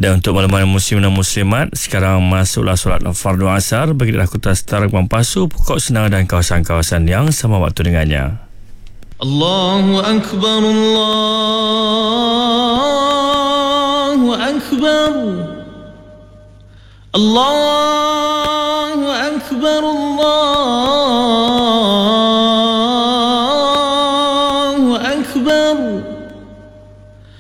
Dan untuk makluman muslim dan muslimat, sekarang masuklah solat fardu asar bagi daerah Kota Setara, Pasu, Pokok Senang dan kawasan-kawasan yang sama waktu dengannya. Allahu Akbar, Allahu Akbar, Allahu Akbar, Allah.